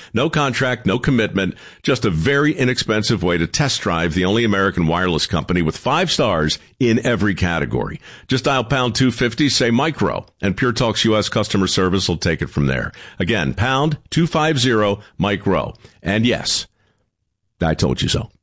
No contract, no commitment, just a very inexpensive way to test drive the only American wireless company with 5 stars in every category. Just dial pound 250, say micro, and Pure Talk's U.S. customer service will take it from there. Again, pound 250 micro. And yes, I told you so.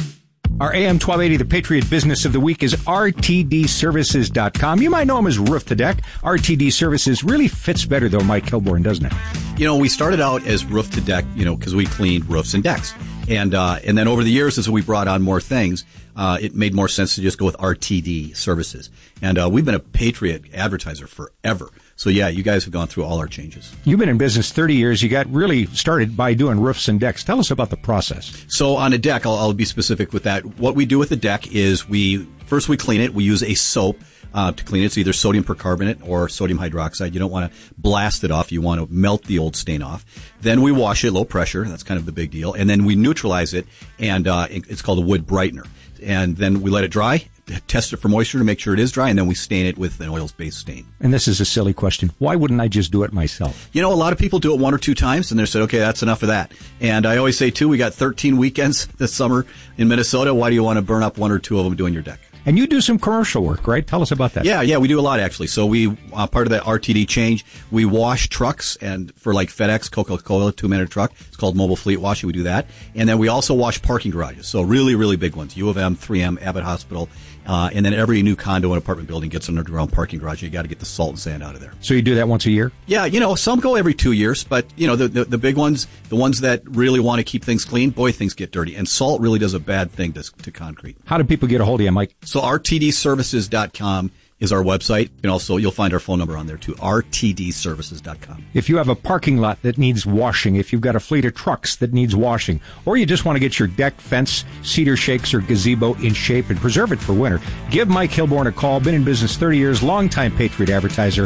Our AM 1280, the Patriot Business of the Week, is RTDServices.com. You might know him as Roof to Deck. RTD Services really fits better, though, Mike Kilborn, doesn't it? You know, we started out as Roof to Deck, because we cleaned roofs and decks. And then over the years, as we brought on more things, it made more sense to just go with RTD Services. And we've been a Patriot advertiser forever. So, yeah, you guys have gone through all our changes. You've been in business 30 years. You got really started by doing roofs and decks. Tell us about the process. So on a deck, I'll be specific with that. What we do with the deck is we clean it. We use a soap to clean it. It's either sodium percarbonate or sodium hydroxide. You don't want to blast it off. You want to melt the old stain off. Then we wash it, low pressure. That's kind of the big deal. And then we neutralize it, and it's called a wood brightener. And then we let it dry, test it for moisture to make sure it is dry, and then we stain it with an oils-based stain. And this is a silly question. Why wouldn't I just do it myself? A lot of people do it 1 or 2 times, and they said, okay, that's enough of that. And I always say, too, we got 13 weekends this summer in Minnesota. Why do you want to burn up 1 or 2 of them doing your deck? And you do some commercial work, right? Tell us about that. Yeah, we do a lot, actually. So we, part of that RTD change, we wash trucks, and for like FedEx, Coca-Cola, 2-minute truck, it's called mobile fleet washing. We do that. And then we also wash parking garages. So really, really big ones. U of M, 3M, Abbott Hospital. And then every new condo and apartment building gets an underground parking garage. You got to get the salt and sand out of there. So you do that once a year? Yeah, some go every 2 years, but the big ones, the ones that really want to keep things clean, boy, things get dirty. And salt really does a bad thing to concrete. How do people get a hold of you, Mike? So rtdservices.com is our website. And also, you'll find our phone number on there too, rtdservices.com. If you have a parking lot that needs washing, if you've got a fleet of trucks that needs washing, or you just want to get your deck, fence, cedar shakes, or gazebo in shape and preserve it for winter, give Mike Kilborn a call. Been in business 30 years, longtime Patriot advertiser,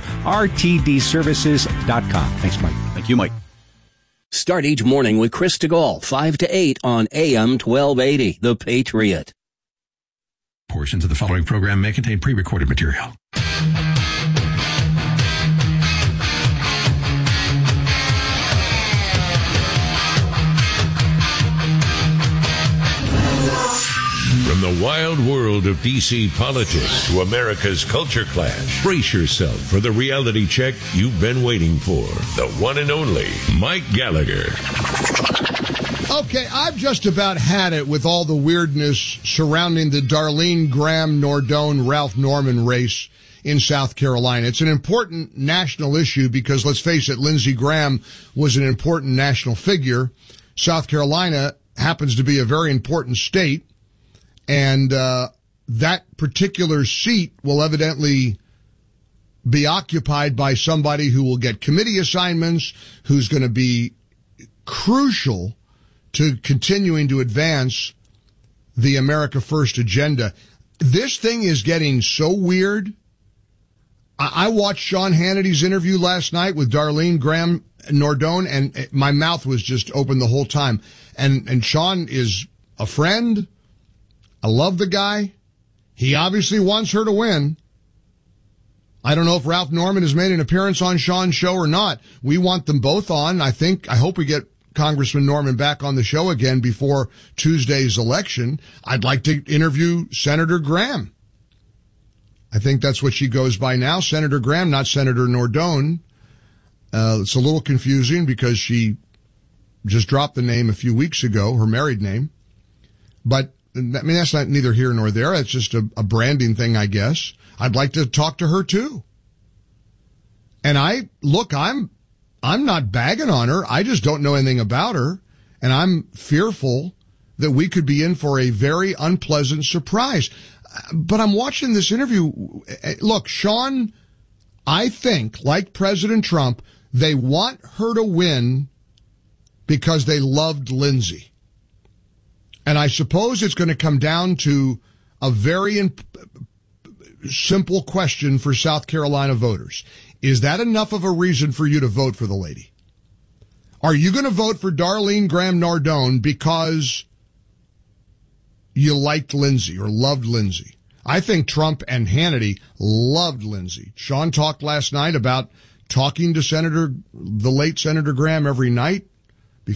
rtdservices.com. Thanks, Mike. Thank you, Mike. Start each morning with Chris DeGaulle, 5 to 8 on AM 1280, The Patriot. Portions of the following program may contain pre-recorded material. From the wild world of D.C. politics to America's culture clash, brace yourself for the reality check you've been waiting for. The one and only Mike Gallagher. Okay, I've just about had it with all the weirdness surrounding the Darlene Graham-Nordone Ralph Norman race in South Carolina. It's an important national issue because, let's face it, Lindsey Graham was an important national figure. South Carolina happens to be a very important state, and that particular seat will evidently be occupied by somebody who will get committee assignments, who's going to be crucial to continuing to advance the America First agenda. This thing is getting so weird. I watched Sean Hannity's interview last night with Darlene Graham-Nordone, and my mouth was just open the whole time. And Sean is a friend. I love the guy. He obviously wants her to win. I don't know if Ralph Norman has made an appearance on Sean's show or not. We want them both on. I hope we get Congressman Norman back on the show again before Tuesday's election. I'd like to interview Senator Graham. I think that's what she goes by now, Senator Graham, not Senator Nordone. It's a little confusing because she just dropped the name a few weeks ago, her married name. But, that's not neither here nor there. It's just a branding thing, I guess. I'd like to talk to her, too. And I'm not bagging on her. I just don't know anything about her. And I'm fearful that we could be in for a very unpleasant surprise. But I'm watching this interview. Look, Sean, I think, like President Trump, they want her to win because they loved Lindsey. And I suppose it's going to come down to a very simple question for South Carolina voters. Is that enough of a reason for you to vote for the lady? Are you going to vote for Darlene Graham-Nordone because you liked Lindsey or loved Lindsey? I think Trump and Hannity loved Lindsey. Sean talked last night about talking to the late Senator Graham every night.